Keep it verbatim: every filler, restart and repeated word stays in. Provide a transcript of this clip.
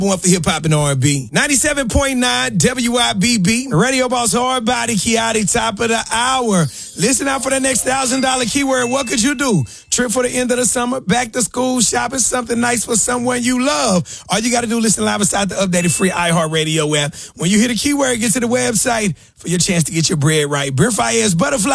One for hip hop and R and B. ninety-seven point nine W I B B. Radio Boss Hard Body Kiati, top of the hour. Listen out for the next one thousand dollars keyword. What could you do? Trip for the end of the summer, back to school, shopping, something nice for someone you love. All you got to do, listen live inside the updated free iHeartRadio app. When you hear the keyword, get to the website for your chance to get your bread right. Brent Faiyaz, Butterfly.